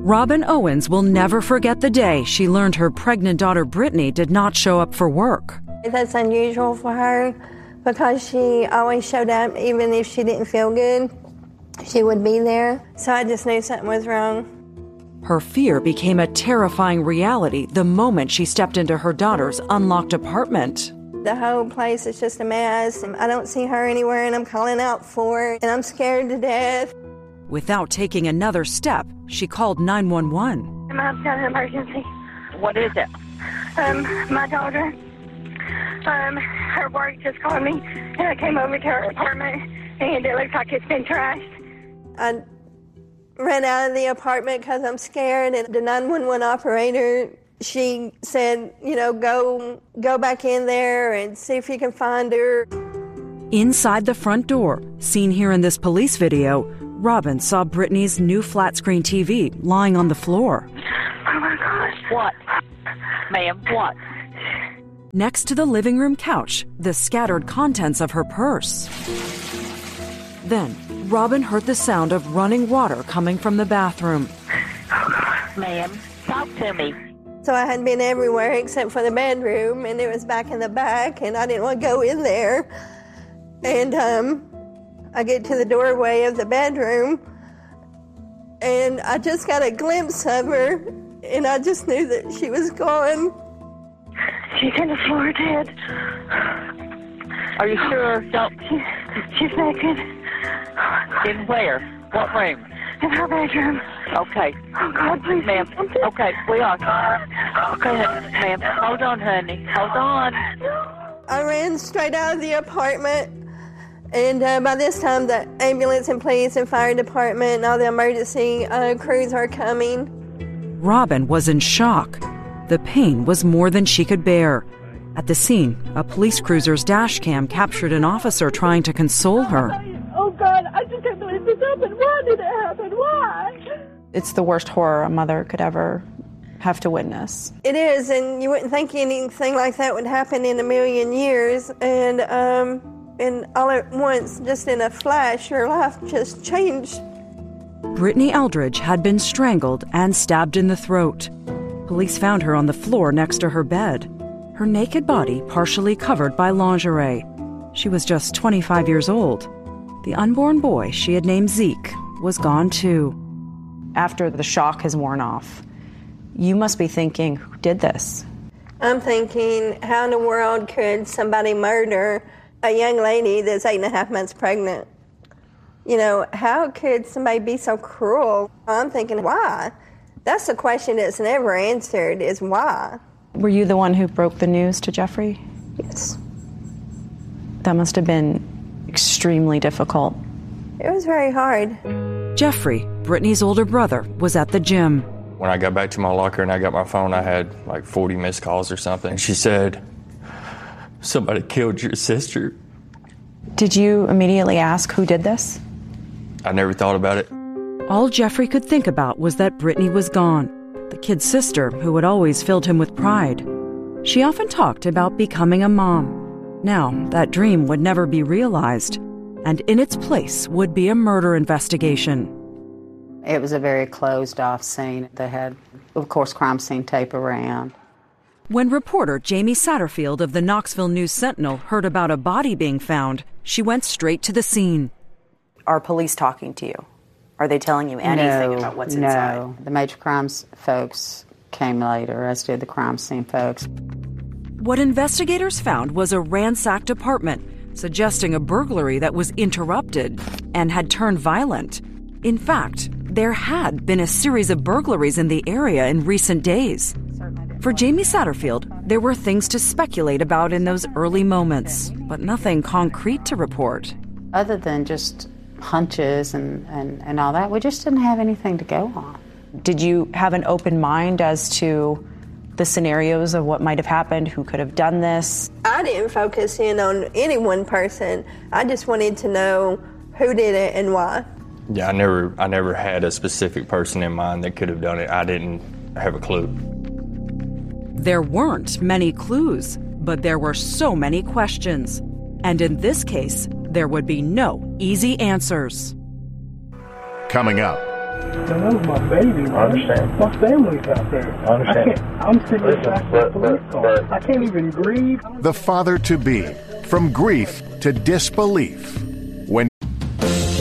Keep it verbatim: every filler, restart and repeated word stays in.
Robin Owens will never forget the day she learned her pregnant daughter Brittany did not show up for work. That's unusual for her because she always showed up even if she didn't feel good. She would be there. So I just knew something was wrong. Her fear became a terrifying reality the moment she stepped into her daughter's unlocked apartment. The whole place is just a mess. I don't see her anywhere, and I'm calling out for her, and I'm scared to death. Without taking another step, she called nine one one. I've got an emergency. What is it? Um, my daughter, um, her work just called me, and I came over to her apartment, and it looks like it's been trashed. I ran out of the apartment because I'm scared, and the nine one one operator, she said, you know, go go back in there and see if you can find her. Inside the front door, seen here in this police video, Robin saw Brittany's new flat-screen T V lying on the floor. Oh, my gosh. What? Ma'am, what? Next to the living room couch, the scattered contents of her purse. Then, Robin heard the sound of running water coming from the bathroom. Ma'am, talk to me. So I had been everywhere except for the bedroom, and it was back in the back, and I didn't want to go in there. And um, I get to the doorway of the bedroom, and I just got a glimpse of her, and I just knew that she was gone. She's on the floor dead. Are you sure? Don't. She, she's naked. In where? What room? In her bedroom. Okay. Oh, God, please. Ma'am, okay, we are. Okay, ma'am, hold on, honey. Hold on. I ran straight out of the apartment, and uh, by this time the ambulance and police and fire department and all the emergency uh, crews are coming. Robin was in shock. The pain was more than she could bear. At the scene, a police cruiser's dash cam captured an officer trying to console her. Oh, God, I just can't believe this happened. Why did it happen? Why? It's the worst horror a mother could ever have to witness. It is, and you wouldn't think anything like that would happen in a million years. And, um, and all at once, just in a flash, her life just changed. Brittany Eldridge had been strangled and stabbed in the throat. Police found her on the floor next to her bed, her naked body partially covered by lingerie. She was just twenty-five years old. The unborn boy she had named Zeke was gone too. After the shock has worn off, you must be thinking, who did this? I'm thinking, how in the world could somebody murder a young lady that's eight and a half months pregnant? You know, how could somebody be so cruel? I'm thinking, why? That's the question that's never answered, is why? Were you the one who broke the news to Jeffrey? Yes. That must have been extremely difficult. It was very hard. Jeffrey, Brittany's older brother, was at the gym. When I got back to my locker and I got my phone, I had like forty missed calls or something. She said, somebody killed your sister. Did you immediately ask who did this? I never thought about it. All Jeffrey could think about was that Brittany was gone, the kid's sister who had always filled him with pride. She often talked about becoming a mom. Now, that dream would never be realized, and in its place would be a murder investigation. It was a very closed-off scene. They had, of course, crime scene tape around. When reporter Jamie Satterfield of the Knoxville News-Sentinel heard about a body being found, she went straight to the scene. Are police talking to you? Are they telling you anything no, about what's no. inside? No, the major crimes folks came later, as did the crime scene folks. What investigators found was a ransacked apartment, suggesting a burglary that was interrupted and had turned violent. In fact, there had been a series of burglaries in the area in recent days. For Jamie Satterfield, there were things to speculate about in those early moments, but nothing concrete to report. Other than just hunches and, and, and all that, we just didn't have anything to go on. Did you have an open mind as to the scenarios of what might have happened, who could have done this? I didn't focus in on any one person. I just wanted to know who did it and why. Yeah, I never, I never had a specific person in mind that could have done it. I didn't have a clue. There weren't many clues, but there were so many questions. And in this case, there would be no easy answers. Coming up, That was my baby, man. I understand. My family's out there. I understand. I can't, I'm sitting Listen, inside but- the police but- car. but- I can't even breathe. The father-to-be, from grief to disbelief.